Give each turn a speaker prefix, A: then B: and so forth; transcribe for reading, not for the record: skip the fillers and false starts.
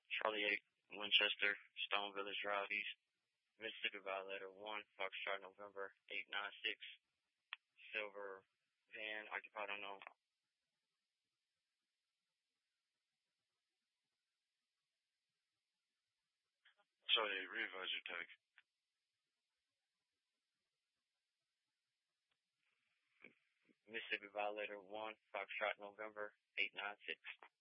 A: Charlie 8, Winchester, Stone Village Drive East, Mississippi Violator 1, Foxtrot November 896, silver van, occupied unknown.
B: Charlie 8, re-advise your tag.
A: Mississippi Violator 1, Foxtrot November 896.